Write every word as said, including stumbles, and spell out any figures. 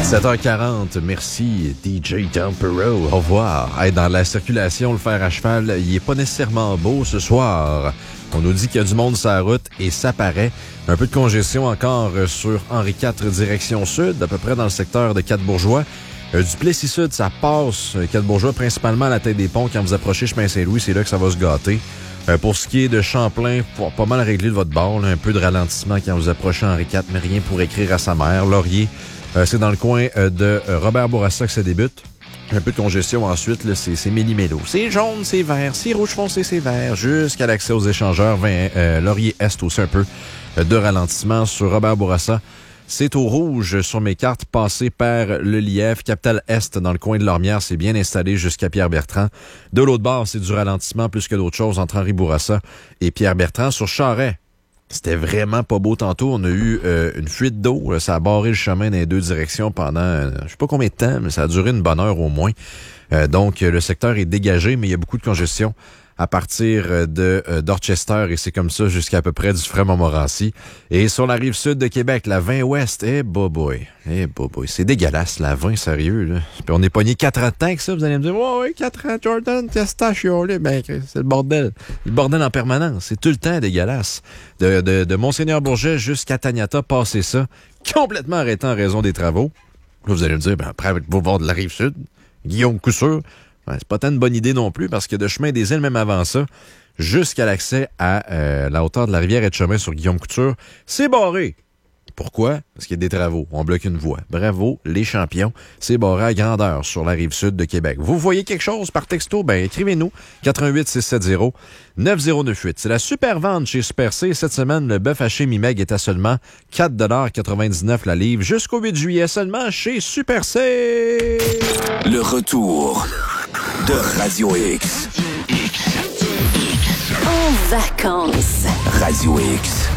sept heures quarante, merci D J Tempero. Au revoir. Hey, dans la circulation, le fer à cheval, il est pas nécessairement beau ce soir. On nous dit qu'il y a du monde sur la route et ça paraît. Un peu de congestion encore sur Henri quatre direction sud, à peu près dans le secteur de Quatre-Bourgeois. Euh, du Plessis-Sud, ça passe. Euh, Quatre-Bourgeois, principalement à la tête des ponts. Quand vous approchez chemin Saint-Louis, c'est là que ça va se gâter. Euh, pour ce qui est de Champlain, pas, pas mal réglé de votre bord. Là, un peu de ralentissement quand vous approchez Henri quatre, mais rien pour écrire à sa mère. Laurier, euh, c'est dans le coin euh, de euh, Robert Bourassa que ça débute. Un peu de congestion ensuite, là, c'est, c'est méli-mélo. C'est jaune, c'est vert, c'est rouge foncé, c'est vert, jusqu'à l'accès aux échangeurs. vingt, euh, Laurier-Est aussi un peu euh, de ralentissement sur Robert Bourassa. C'est au rouge sur mes cartes, passé par le Lièvre. Capitale-Est, dans le coin de Lormière, c'est bien installé jusqu'à Pierre-Bertrand. De l'autre bord, c'est du ralentissement plus que d'autres choses entre Henri Bourassa et Pierre-Bertrand. Sur Charest, c'était vraiment pas beau tantôt. On a eu euh, une fuite d'eau. Ça a barré le chemin dans les deux directions pendant, euh, je sais pas combien de temps, mais ça a duré une bonne heure au moins. Euh, donc, le secteur est dégagé, mais il y a beaucoup de congestion à partir de euh, Dorchester, et c'est comme ça jusqu'à peu près du Fray-Montmorency. Et sur la rive sud de Québec, la vingt ouest, eh boboy, eh boboy, c'est dégueulasse, la vingt, sérieux, là. Puis on est pogné quatre ans de temps que ça, vous allez me dire, ouais, ouais, quatre ans, Jordan, qu'est-ce que t'as chiolé? Ben, c'est le bordel. Le bordel en permanence, c'est tout le temps dégueulasse. De, de, de Monseigneur-Bourget jusqu'à Taniata, passer ça, complètement arrêté en raison des travaux. Là, vous allez me dire, ben, après, avec le boulevard de la rive sud, Guillaume Couture, ouais, c'est pas tant une bonne idée non plus, parce que de chemin des îles, même avant ça, jusqu'à l'accès à euh, la hauteur de la rivière et de chemin sur Guillaume Couture, c'est barré. Pourquoi? Parce qu'il y a des travaux. On bloque une voie. Bravo, les champions. C'est barré à grandeur sur la rive sud de Québec. Vous voyez quelque chose par texto? Ben, écrivez-nous. quatre un huit six sept zéro neuf zéro neuf huit. C'est la super vente chez Super C. Cette semaine, le bœuf haché mi-meg est à seulement quatre dollars quatre-vingt-dix-neuf la livre. Jusqu'au huit juillet seulement chez Super C. Le retour de Radio X. En vacances. Radio X.